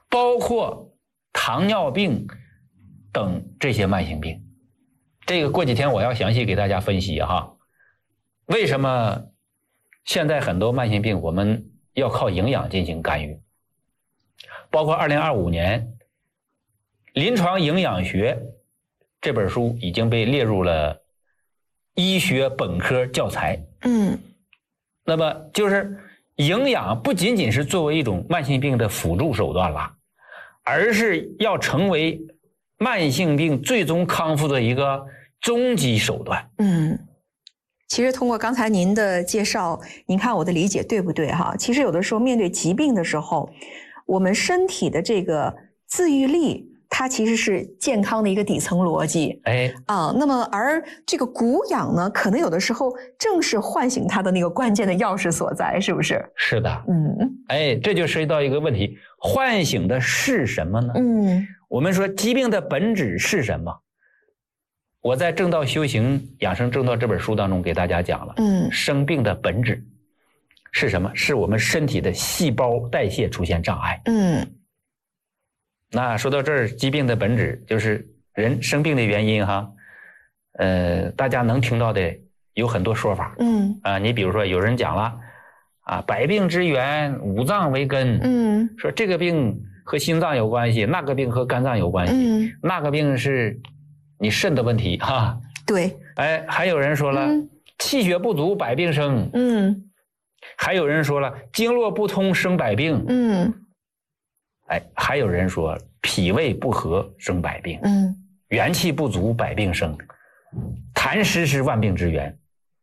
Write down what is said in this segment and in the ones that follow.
包括糖尿病等这些慢性病。这个过几天我要详细给大家分析哈，为什么现在很多慢性病我们要靠营养进行干预。包括2025年临床营养学这本书已经被列入了医学本科教材。那么就是营养不仅仅是作为一种慢性病的辅助手段了，而是要成为慢性病最终康复的一个终极手段。 其实通过刚才您的介绍，您看我的理解对不对哈？其实有的时候面对疾病的时候，我们身体的这个自愈力，它其实是健康的一个底层逻辑。那么而这个补养呢，可能有的时候正是唤醒它的那个关键的钥匙所在，是不是？ 是的。这就涉及到一个问题，唤醒的是什么呢？我们说疾病的本质是什么？我在《正道修行养生正道》这本书当中给大家讲了，生病的本质是什么？是我们身体的细胞代谢出现障碍。那说到这儿，疾病的本质就是人生病的原因哈。大家能听到的有很多说法。你比如说有人讲了百病之源五脏为根。说这个病和心脏有关系，那个病和肝脏有关系，那个病是你肾的问题哈。 对。 还有人说了，气血不足百病生。还有人说了，经络不通生百病。还有人说脾胃不和生百病。元气不足百病生，痰湿是万病之源。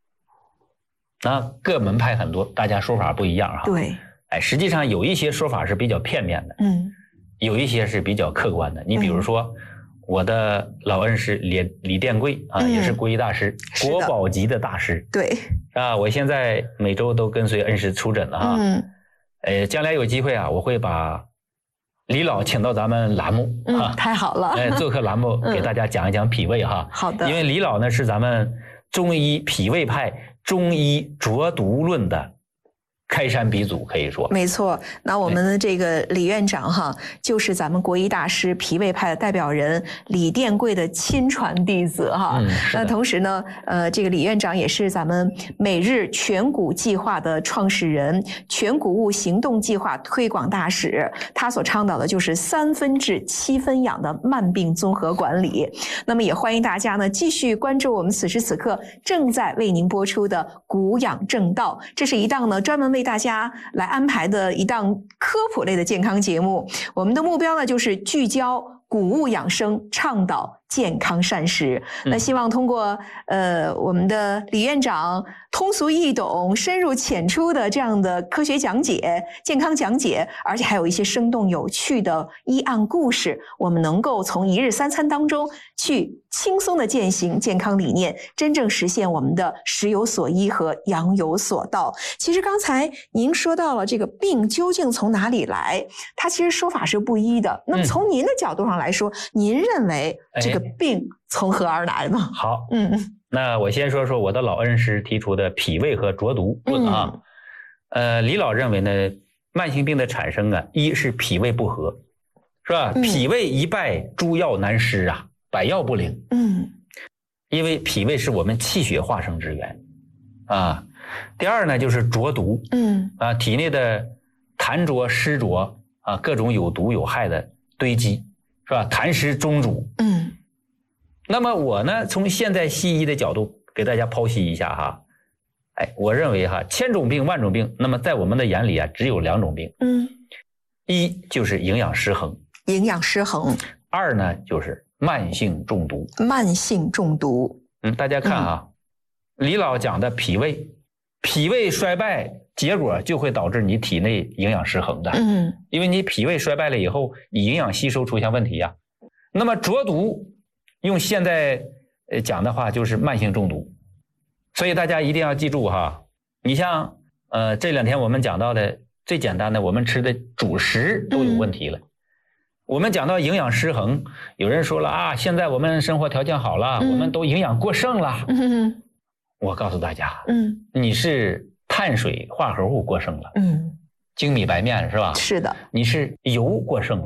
各门派很多，大家说法不一样哈。 对。 实际上有一些说法是比较片面的，有一些是比较客观的。你比如说我的老恩师李殿贵也是国医大师，国宝级的大师。 对。 我现在每周都跟随恩师出诊了将来有机会我会把李老请到咱们栏目太好了。 做客栏目给大家讲一讲脾胃哈。 好的。 因为李老呢是咱们中医脾胃派中医浊毒论的开山鼻祖，可以说。没错。那我们的这个李院长就是咱们国医大师脾胃派的代表人李殿贵的亲传弟子那同时呢这个李院长也是咱们每日全谷计划的创始人，全谷物行动计划推广大使。他所倡导的就是3分治7分养的慢病综合管理。那么也欢迎大家呢继续关注我们此时此刻正在为您播出的谷养正道，这是一档呢专门为大家来安排的一档科普类的健康节目。我们的目标呢就是聚焦谷物养生，倡导健康膳食。那希望通过我们的李院长通俗易懂、深入浅出的这样的科学讲解、健康讲解，而且还有一些生动有趣的医案故事，我们能够从一日3餐当中去轻松的践行健康理念，真正实现我们的食有所依和养有所道。其实刚才您说到了这个病究竟从哪里来，它其实说法是不一的。那么从您的角度上来说，您认为这个病从何而来呢？ 好。那我先说说我的老恩师提出的脾胃和浊毒论李老认为呢，慢性病的产生一是脾胃不和，是吧？脾胃一败，诸药难施百药不灵。因为脾胃是我们气血化生之源第二呢就是浊毒。体内的痰浊湿浊各种有毒有害的堆积，是吧？痰湿中阻。那么我呢从现代西医的角度给大家剖析一下我认为千种病万种病，那么在我们的眼里只有2种病。一就是营养失衡。二呢就是慢性中毒。大家看李老讲的脾胃衰败，结果就会导致你体内营养失衡的。因为你脾胃衰败了以后，你营养吸收出现问题那么浊毒用现在讲的话就是慢性中毒。所以大家一定要记住你像这2天我们讲到的最简单的，我们吃的主食都有问题了。我们讲到营养失衡，有人说了现在我们生活条件好了，我们都营养过剩了。我告诉大家你是碳水化合物过剩了。精米白面是吧？ 是的。 你是油过剩了。